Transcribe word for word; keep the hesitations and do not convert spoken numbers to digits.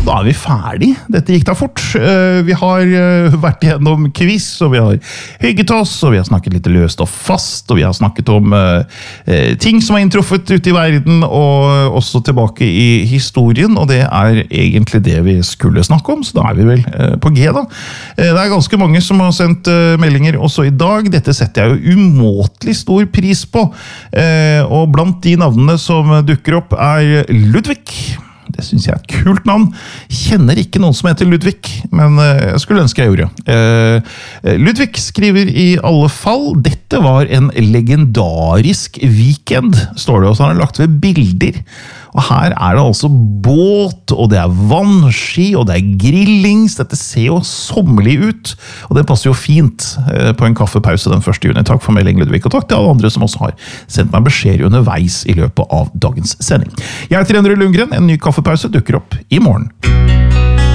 da er vi ferdig. Dette gikk da fort. Vi har vært gjennom quiz, og vi har hygget oss, og vi har snakket litt løst og fast, og vi har snakket om ting som har inntruffet ute i verden, og også tilbake i historien, og det er egentlig det vi skulle snakke om, så da er vi vel på G da. Det er ganske mange som har sendt meldinger også i dag. Dette setter jeg jo umåtelig stor pris på, og blant de navnene som dukker opp er Ludvig. Det synes jeg er et kult navn. Kjenner ikke noen som heter Ludvig, men jeg skulle ønske jeg gjorde. Ludvig skriver i alle fall, dette var en legendarisk weekend, står det, og så har han lagt ved bilder. Og her er det altså båt, og det er vannski, og det er grillings. Dette ser jo sommerlig ut, og det passer jo fint på en kaffepause den første juni. Takk for melding, Ludvig, og takk til alle andre som også har sendt meg beskjed underveis i løpet av dagens sending. Jeg heter Endre Lundgren, en ny kaffepause dukker opp i morgen.